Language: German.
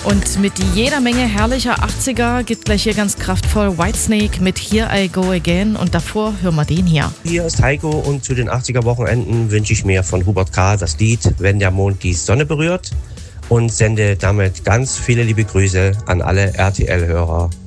Und mit jeder Menge herrlicher 80er geht gleich hier ganz kraftvoll Whitesnake mit Here I Go Again und davor hören wir den hier. Hier ist Heiko und zu den 80er-Wochenenden wünsche ich mir von Hubert K. das Lied Wenn der Mond die Sonne berührt und sende damit ganz viele liebe Grüße an alle RTL-Hörer.